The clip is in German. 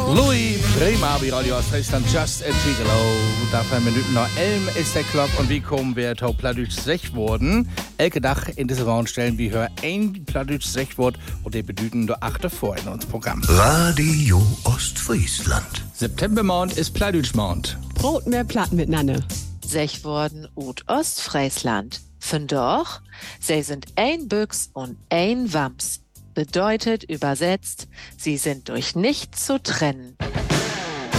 Louis Prima, wie Radio aus Friesland, Just a Gigolo. Da 5 Minuten nach 11 ist der Klock und wie kommen wir auf Plattdeutsch 6 worden? Elke Dach in dieser Woche stellen wir hier ein Plattdeutsch 6 Wort und die bedeuten der 8. vor in unserem Programm. Radio Ostfriesland. Septembermond ist Plattdeutschmond. Brot mehr Platt mit Nanne. 6 worden ut Ostfriesland. Von doch, sie sind ein Büchs und ein Wams. Bedeutet übersetzt, sie sind durch nichts zu trennen.